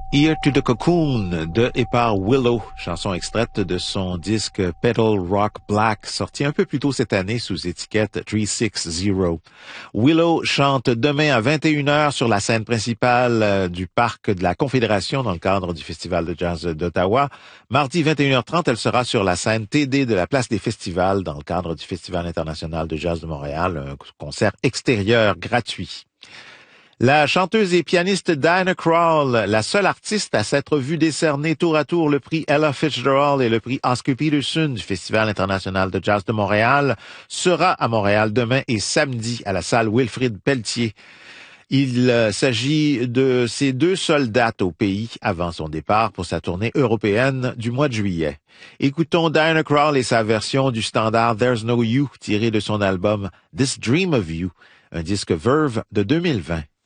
Ear to the Cocoon de et par Willow, chanson extraite de son disque Petal Rock Black, sorti un peu plus tôt cette année sous étiquette 360. Willow chante demain à 21h sur la scène principale du Parc de la Confédération dans le cadre du Festival de Jazz d'Ottawa. Mardi 21h30, elle sera sur la scène TD de la Place des Festivals dans le cadre du Festival international de jazz de Montréal, un concert extérieur gratuit. La chanteuse et pianiste Diana Krall, la seule artiste à s'être vue décerner tour à tour le prix Ella Fitzgerald et le prix Oscar Peterson du Festival international de jazz de Montréal, sera à Montréal demain et samedi à la salle Wilfrid Pelletier. Il s'agit de ses deux seules dates au pays avant son départ pour sa tournée européenne du mois de juillet. Écoutons Diana Krall et sa version du standard There's No You tiré de son album This Dream of You, un disque Verve de 2020.